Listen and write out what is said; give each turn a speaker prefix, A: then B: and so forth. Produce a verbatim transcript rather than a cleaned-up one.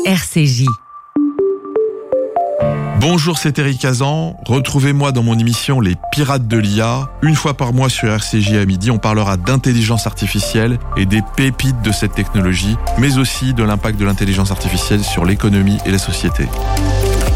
A: R C J.
B: Bonjour, c'est Eric Hazan. Retrouvez-moi dans mon émission Les Pirates de l'I A. Une fois par mois sur R C J à midi, on parlera d'intelligence artificielle et des pépites de cette technologie, mais aussi de l'impact de l'intelligence artificielle sur l'économie et la société.